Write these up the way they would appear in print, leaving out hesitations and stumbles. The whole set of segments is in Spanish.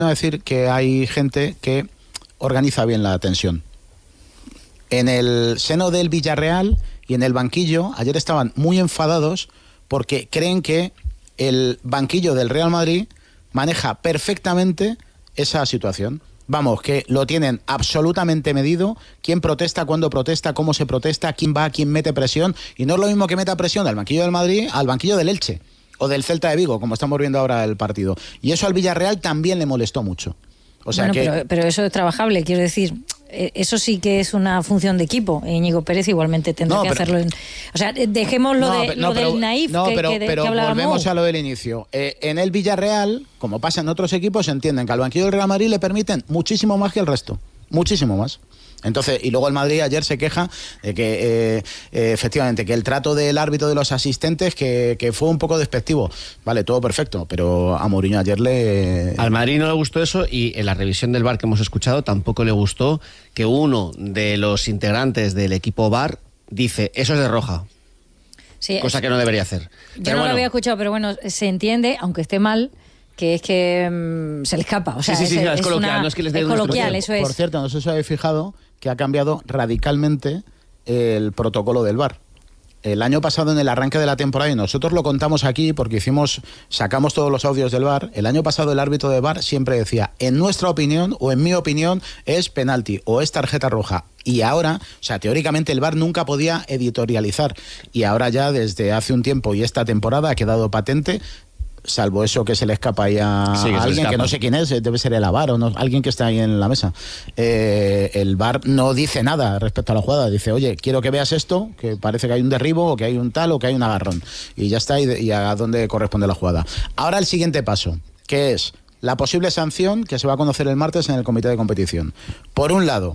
decir que hay gente que organiza bien la tensión. En el seno del Villarreal y en el banquillo, ayer estaban muy enfadados porque creen que el banquillo del Real Madrid maneja perfectamente esa situación. Vamos, que lo tienen absolutamente medido, quién protesta, cuándo protesta, cómo se protesta, quién va, quién mete presión, y no es lo mismo que meta presión al banquillo del Madrid al banquillo del Elche o del Celta de Vigo, como estamos viendo ahora el partido. Y eso al Villarreal también le molestó mucho. O sea pero eso es trabajable, quiero decir, eso sí que es una función de equipo. Íñigo Pérez igualmente tendrá que hacerlo. O sea, dejemos del naif pero que hablábamos. Volvemos a lo del inicio. En el Villarreal, como pasa en otros equipos, entienden que al banquillo del Real Madrid le permiten muchísimo más que el resto. Muchísimo más. Entonces, y luego el Madrid ayer se queja de que efectivamente que el trato del árbitro, de los asistentes, que fue un poco despectivo. Vale, todo perfecto, pero a Mourinho ayer al Madrid no le gustó eso, y en la revisión del VAR que hemos escuchado tampoco le gustó que uno de los integrantes del equipo VAR dice, eso es de roja. Sí, cosa que no debería hacer. Yo no lo había escuchado, pero bueno, se entiende, aunque esté mal, que es que se le escapa. O sea, sí, es coloquial, no es que les dé una coloquial, eso es. Por cierto, no sé si os habéis fijado que ha cambiado radicalmente el protocolo del VAR. El año pasado, en el arranque de la temporada, y nosotros lo contamos aquí porque sacamos todos los audios del VAR, el año pasado el árbitro de VAR siempre decía, en nuestra opinión o en mi opinión es penalti o es tarjeta roja. Y ahora, o sea, teóricamente el VAR nunca podía editorializar, y ahora ya desde hace un tiempo y esta temporada ha quedado patente, salvo eso que se le escapa ahí a alguien que no sé quién es, debe ser el VAR o no, alguien que está ahí en la mesa. El VAR no dice nada respecto a la jugada, dice, oye, quiero que veas esto, que parece que hay un derribo o que hay un tal o que hay un agarrón, y ya está, y a dónde corresponde la jugada. Ahora el siguiente paso, que es la posible sanción que se va a conocer el martes en el comité de competición. Por un lado,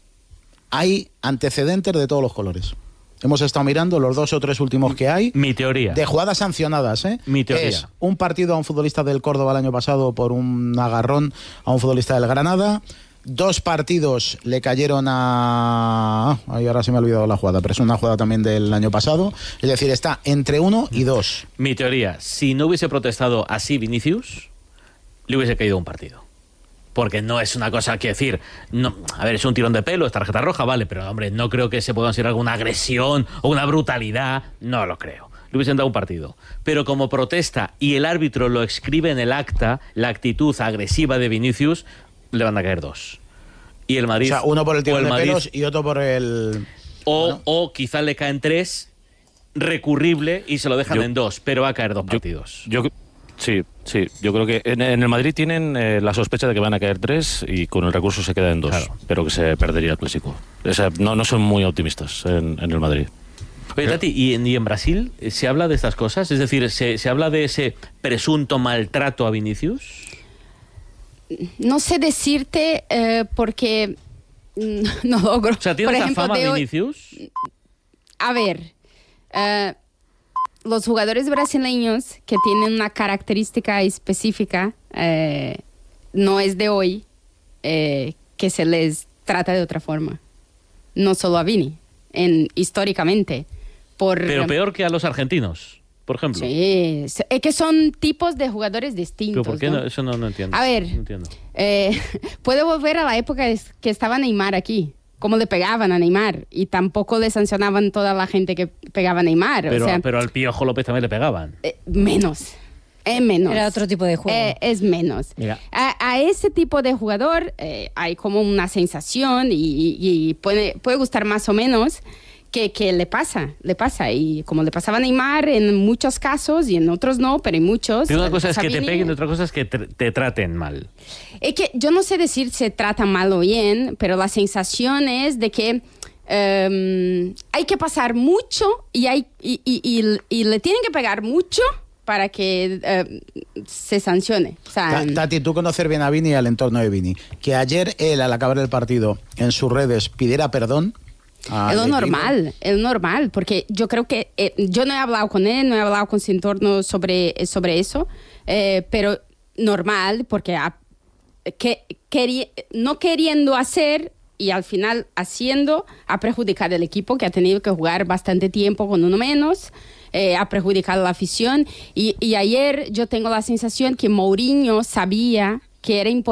hay antecedentes de todos los colores. Hemos estado mirando los 2 o 3 últimos que hay. Mi teoría. De jugadas sancionadas, ¿eh? Mi teoría. Es un partido a un futbolista del Córdoba el año pasado por un agarrón a un futbolista del Granada. 2 partidos le cayeron a... Ay, ahora se me ha olvidado la jugada, pero es una jugada también del año pasado. Es decir, está entre 1 y 2. Mi teoría, si no hubiese protestado así Vinicius, le hubiese caído un partido. Porque no es una cosa que decir, no, a ver, es un tirón de pelo, es tarjeta roja, vale, pero hombre, no creo que se pueda considerar alguna agresión o una brutalidad, no lo creo. Le hubiesen dado un partido. Pero como protesta y el árbitro lo escribe en el acta, la actitud agresiva de Vinicius, le van a caer 2. Y el Madrid... O sea, uno por el tirón de pelos y otro por el... O quizá le caen 3, recurrible, y se lo dejan en 2, pero va a caer 2 partidos. Sí, yo creo que en el Madrid tienen la sospecha de que van a caer 3 y con el recurso se queda en 2, claro. Pero que se perdería el clásico. O sea, no son muy optimistas en el Madrid. Oye, Tati, ¿y en Brasil se habla de estas cosas? Es decir, ¿se habla de ese presunto maltrato a Vinicius? No sé decirte porque no logro. O sea, ¿tiene esa fama Vinicius? A ver... los jugadores brasileños que tienen una característica específica, no es de hoy que se les trata de otra forma. No solo a Vini, históricamente. Pero peor que a los argentinos, por ejemplo. Sí, es que son tipos de jugadores distintos. ¿Pero por qué no? Eso no entiendo. A ver, no entiendo. Puedo volver a la época que estaba Neymar aquí. Cómo le pegaban a Neymar, y tampoco le sancionaban toda la gente que pegaba a Neymar. Pero al Piojo López también le pegaban. Menos. Menos. Era otro tipo de juego. Es menos. A ese tipo de jugador hay como una sensación y puede gustar más o menos que le pasa. Y como le pasaba a Neymar en muchos casos y en otros no, pero en muchos. Pero una cosa es que te peguen y otra cosa es que te traten mal. Es que yo no sé decir si se trata mal o bien, pero la sensación es de que hay que pasar mucho y le tienen que pegar mucho para que se sancione. O sea, Tati, tú conocer bien a Vini y al entorno de Vini. Que ayer él, al acabar el partido, en sus redes pidiera perdón. Es lo normal, porque yo creo que yo no he hablado con él, no he hablado con su entorno sobre eso, pero normal, porque no queriendo hacer y al final haciendo, ha perjudicado al equipo, que ha tenido que jugar bastante tiempo con uno menos, ha perjudicado a la afición, y ayer yo tengo la sensación que Mourinho sabía que era importante